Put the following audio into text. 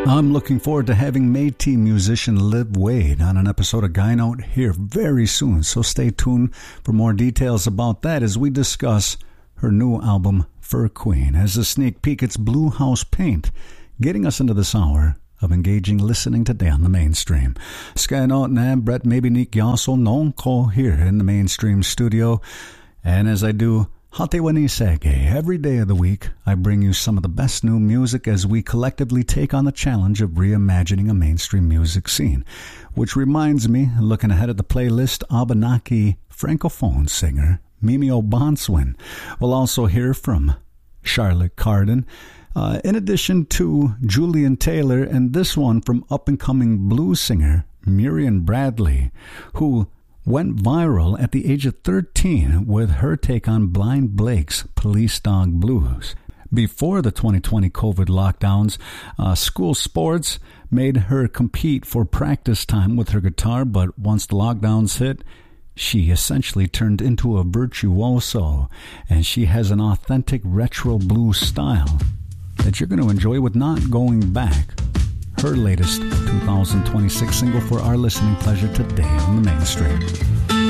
I'm looking forward to having Métis musician Liv Wade on an episode of Guy Note here very soon, so stay tuned for more details about that as we discuss her new album, Fur Queen. As a sneak peek, it's Blue House Paint, getting us into this hour of engaging listening today on the mainstream. Sky Note and Brett maybe Nick Yasso Nonko here in the mainstream studio, and as I do Hatewani Sege, every day of the week, I bring you some of the best new music as we collectively take on the challenge of reimagining a mainstream music scene. Which reminds me, looking ahead at the playlist, Abenaki Francophone singer Mimi O'Bonswin. We'll also hear from Charlotte Cardin, in addition to Julian Taylor, and this one from up-and-coming blues singer Miriam Bradley, who went viral at the age of 13 with her take on Blind Blake's Police Dog Blues. Before the 2020 COVID lockdowns, school sports made her compete for practice time with her guitar, but once the lockdowns hit, she essentially turned into a virtuoso, and she has an authentic retro blues style that you're going to enjoy with Not Going Back, her latest 2026 single for our listening pleasure today on the mainstream.